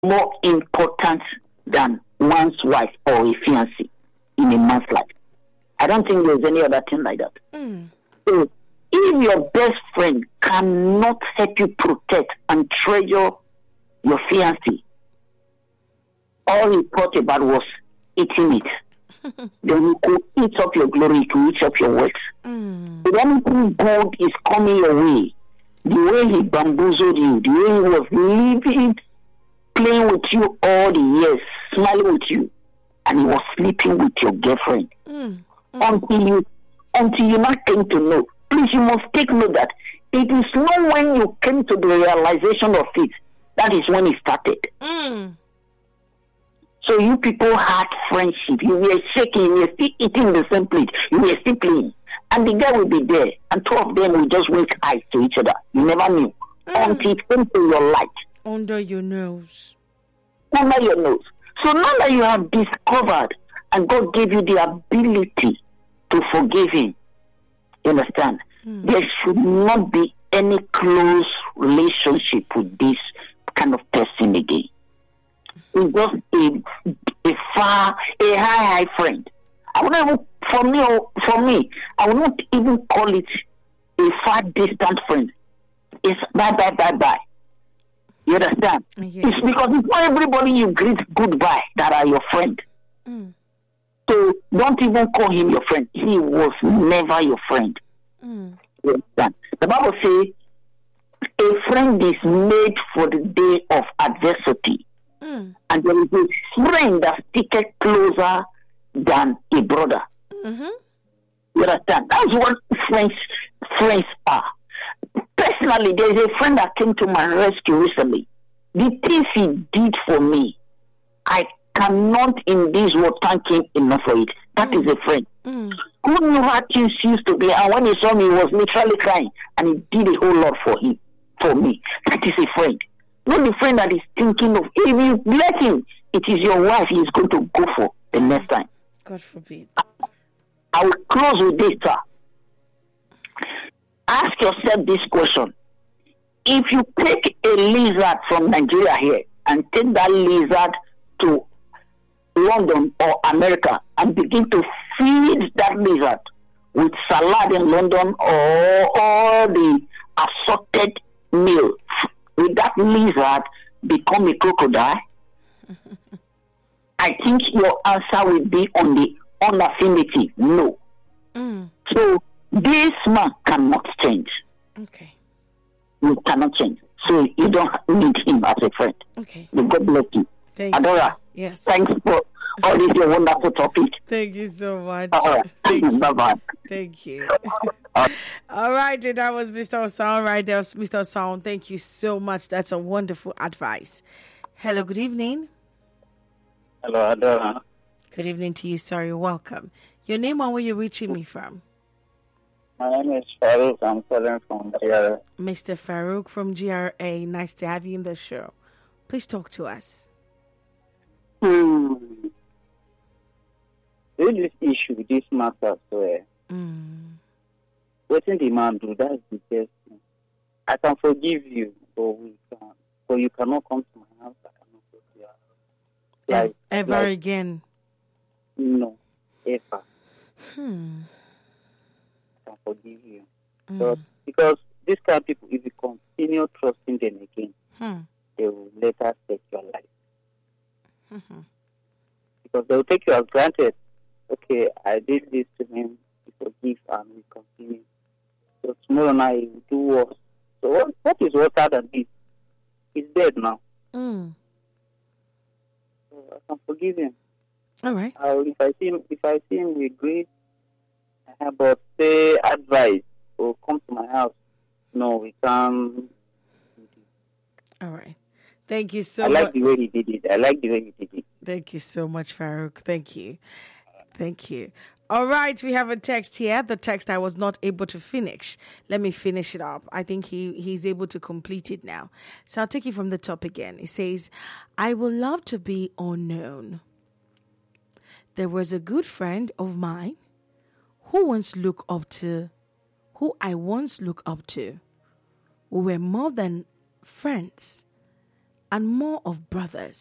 more important than one's wife or a fiancé in a man's life. I don't think there's any other thing like that. So if your best friend cannot help you protect and treasure your fiancé, all he thought about was eating it. Then he could eat up your glory, he could eat up your works. If anything good is coming your way, the way he bamboozled you, the way he was living, playing with you all the years, smiling with you, and he was sleeping with your girlfriend. Until you not came to know. Please, you must take note that it is not when you came to the realization of it, that is when it started. So you people had friendship. You were shaking, you were still eating the same plate, you were still playing. And the guy will be there, and two of them will just wink eyes to each other. You never knew. Until it came to your light. Under your nose. Under your nose. So now that you have discovered, and God gave you the ability to forgive him, you understand? There should not be any close relationship with this kind of person again. It's just a high friend. I wouldn't even, for me, I would not even call it a far distant friend. It's bye. You understand? Yeah. It's because it's not everybody you greet goodbye that are your friend. So don't even call him your friend. He was never your friend. You understand? The Bible says a friend is made for the day of adversity. And there is a friend that sticketh closer than a brother. You understand? That's what friends are. Personally, there is a friend that came to my rescue recently. The things he did for me, I cannot in this world thank him enough for it. That is a friend. Who knew how things used to be, and when he saw me, he was literally crying, and he did a whole lot for me. That is a friend. Not the friend that is thinking of, if you let him, it is your wife he is going to go for the next time. God forbid. I will close with this, sir. Ask yourself this question. If you take a lizard from Nigeria here and take that lizard to London or America and begin to feed that lizard with salad in London or all the assorted meal, will that lizard become a crocodile? I think your answer will be on the unaffirmative, no. So this man cannot change. Okay. You cannot change. So you don't need him as a friend. Okay. May God bless you. Thank you. Adora, Yes. thanks for all this your wonderful topic. Thank you so much. Thank you. Bye-bye. Thank you. All right, and that was Mr. Sound right there. Mr. Sound, thank you so much. That's a wonderful advice. Hello, good evening. Hello, Adora. Good evening to you, sir. You're welcome. Your name and where you're reaching me from? My name is Farouk. I'm calling from GRA. Mr. Farouk from GRA. Nice to have you in the show. Please talk to us. With this issue, this matter, what the man do, that's the best thing. I can forgive you, but you cannot come to my house. I cannot go to your house. Ever again? No, ever. I can forgive you. But because these kind of people, if you continue trusting them again, they will later take your life. Because they will take you as granted. Okay, I did this to him, he forgive and we continue. So tomorrow night he will do worse. So what is worse than this? He's dead now. So I can forgive him. All right. If I see him with grief, I have but say advice or come to my house. No, we can't. All right. Thank you so much. I like the way he did it. Thank you so much, Farouk. Thank you. Thank you. All right, we have a text here. The text I was not able to finish. Let me finish it up. I think he's able to complete it now. So I'll take it from the top again. It says, I would love to be unknown. There was a good friend of mine who I once looked up to. We were more than friends. and more of brothers.